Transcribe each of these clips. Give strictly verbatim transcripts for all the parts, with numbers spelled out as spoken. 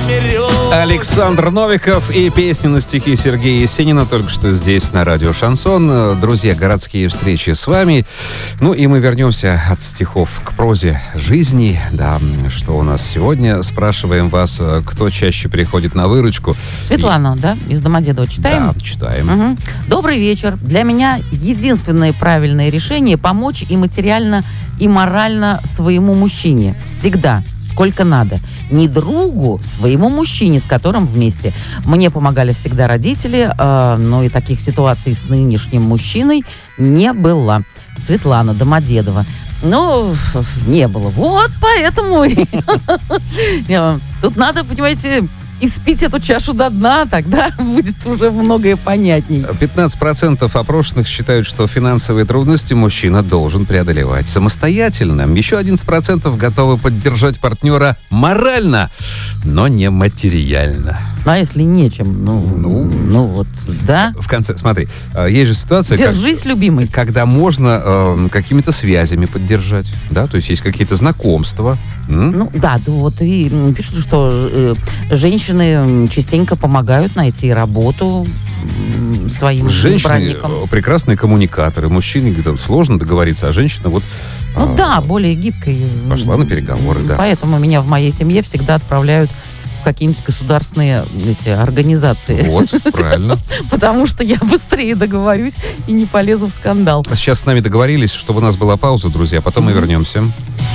Александр Новиков и песня на стихи Сергея Есенина только что здесь, на радио «Шансон». Друзья, городские встречи с вами. Ну и мы вернемся от стихов к прозе жизни. Да, что у нас сегодня? Спрашиваем вас, кто чаще приходит на выручку. Светлана, и... да, из Домодедова. Читаем? Да, читаем. Угу. Добрый вечер. Для меня единственное правильное решение — помочь и материально, и морально своему мужчине. Всегда. Сколько надо. Не другу, своему мужчине, с которым вместе. Мне помогали всегда родители, э, но и таких ситуаций с нынешним мужчиной не было. Светлана, Домодедово. Ну, не было. Вот поэтому... Тут надо, понимаете... испить эту чашу до дна, тогда будет уже многое понятней. пятнадцать процентов опрошенных считают, что финансовые трудности мужчина должен преодолевать самостоятельно. Еще одиннадцать процентов готовы поддержать партнера морально, но не материально. А если нечем? Ну, ну, ну вот, да? В конце, смотри, есть же ситуация... Держись, как, любимый. Когда можно э, какими-то связями поддержать, да, то есть есть какие-то знакомства. М? Ну, да, да, вот и пишут, что э, женщины частенько помогают найти работу э, своим Женщины избранникам. Прекрасные коммуникаторы. Мужчине где-то сложно договориться, а женщина вот... Ну э, да, более гибкой. Пошла на переговоры, да. Поэтому меня в моей семье всегда отправляют какие-нибудь государственные эти организации. Вот, правильно. Потому что я быстрее договорюсь и не полезу в скандал. А сейчас с нами договорились, чтобы у нас была пауза, друзья. Потом mm-hmm. мы вернемся.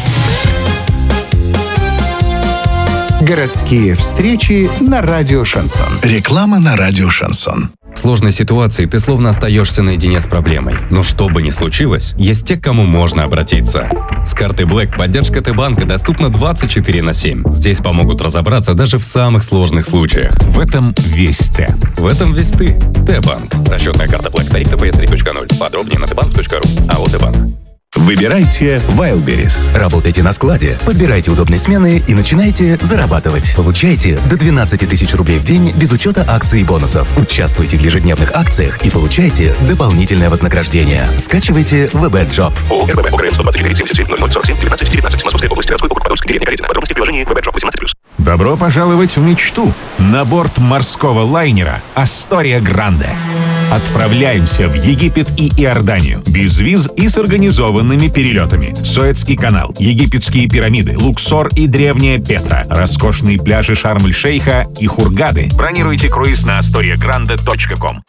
Городские встречи на радио «Шансон». Реклама на радио «Шансон». В сложной ситуации ты словно остаешься наедине с проблемой. Но что бы ни случилось, есть те, к кому можно обратиться. С картой Black поддержка Т-банка доступна двадцать четыре на семь. Здесь помогут разобраться даже в самых сложных случаях. В этом весь Т. В этом весь ты. Т-банк. Расчетная карта Black. Тариф Т П С три точка ноль. Подробнее на тэ банк точка ру. АО Т-банк. Выбирайте Wildberries. Работайте на складе, подбирайте удобные смены и начинайте зарабатывать. Получайте до двенадцать тысяч рублей в день без учета акций и бонусов. Участвуйте в ежедневных акциях и получайте дополнительное вознаграждение. Скачивайте вэ бэ Job. ООО эр бэ бэ ОГРН сто двадцать четыре семьдесят семь ноль ноль сорок семь девятнадцать девятнадцать. Московская область. Городской округ Подольск. Деревня Калитина. Подробности в приложении вэ бэ Job восемнадцать плюс. Добро пожаловать в мечту. На борт морского лайнера «Астория Гранде». Отправляемся в Египет и Иорданию. Без виз и с организованными перелетами. Суэцкий канал, египетские пирамиды, Луксор и древняя Петра, роскошные пляжи Шарм-эль-Шейха и Хургады. Бронируйте круиз на астория гранде точка ком.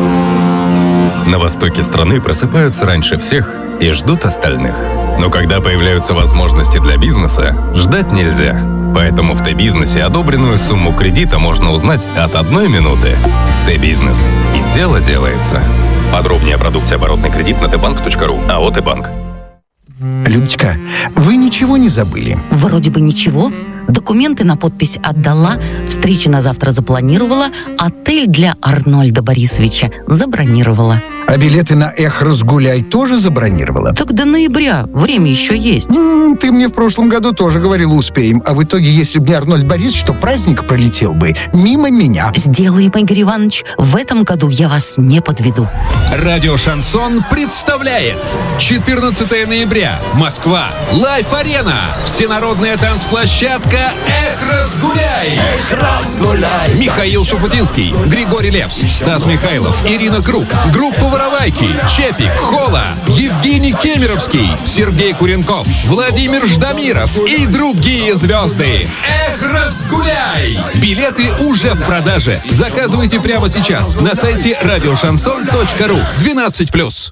На востоке страны просыпаются раньше всех и ждут остальных. Но когда появляются возможности для бизнеса, ждать нельзя. Поэтому в Т-бизнесе одобренную сумму кредита можно узнать от одной минуты. Т-бизнес. И дело делается. Подробнее о продукте оборотный кредит на тэ банк точка ру. АО Т-банк. Людочка, вы ничего не забыли? Вроде бы ничего. Документы на подпись отдала, встречи на завтра запланировала, отель для Арнольда Борисовича забронировала. А билеты на «Эх, разгуляй» тоже забронировала? Так до ноября, время еще есть. М-м, ты мне в прошлом году тоже говорила, успеем. А в итоге, если бы не Арнольд Борисович, то праздник пролетел бы мимо меня. Сделаем, Игорь Иванович. В этом году я вас не подведу. Радио «Шансон» представляет четырнадцатого ноября. Москва. Лайф-арена. Всенародная танцплощадка «Эх, разгуляй». Эх, разгуляй. Михаил Шуфутинский, Григорий Лепс, Стас Михайлов, Ирина Круг, группа «Воровайки», Чепик, Хола, Евгений Кемеровский, Сергей Куренков, Владимир Ждамиров и другие звезды. Эх, разгуляй. Билеты уже в продаже. Заказывайте прямо сейчас на сайте радио шансон точка ру. двенадцать плюс.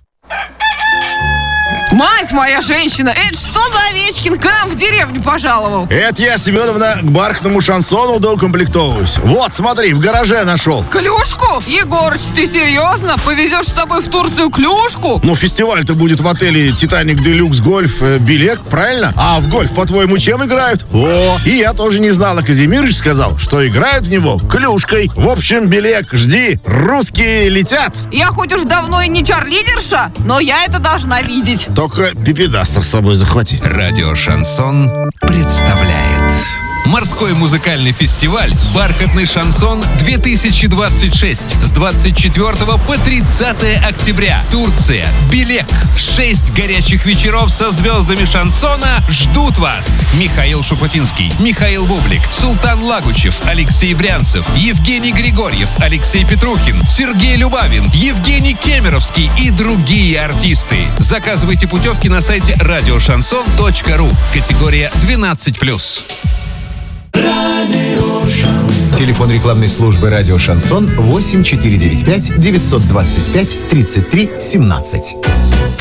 Мать моя женщина, это что за Овечкин к нам в деревню пожаловал? Это я, Семеновна, к бархатному шансону доукомплектовываюсь. Вот, смотри, в гараже нашел. Клюшку? Егорыч, ты серьезно? Повезешь с собой в Турцию клюшку? Ну, фестиваль-то будет в отеле «Титаник Делюкс Гольф» э, Билет, правильно? А в гольф, по-твоему, чем играют? О, и я тоже не знал, а Казимирыч сказал, что играют в него клюшкой. В общем, Билет, жди, русские летят. Я хоть уж давно и не чарлидерша, но я это должна видеть. Только пипедастер с собой захвати. Радио «Шансон» представляет Морской музыкальный фестиваль «Бархатный шансон-две тысячи двадцать шесть» с двадцать четвёртого по тридцатое октября. Турция. Белек. Шесть горячих вечеров со звездами шансона ждут вас. Михаил Шуфутинский, Михаил Бублик, Султан Лагучев, Алексей Брянцев, Евгений Григорьев, Алексей Петрухин, Сергей Любавин, Евгений Кемеровский и другие артисты. Заказывайте путевки на сайте радиошансон точка ру. Категория двенадцать плюс. Телефон рекламной службы «Радио Шансон» восемь четыре девять пять девятьсот двадцать пять тридцать три семнадцать.